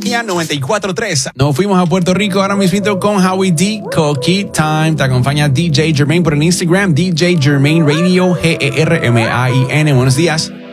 94.3. Nos fuimos a Puerto Rico ahora mismo con Howie D. Cookie Time. Te acompaña DJ Jermaine por el Instagram. DJ Jermaine Radio, Germain. Buenos días.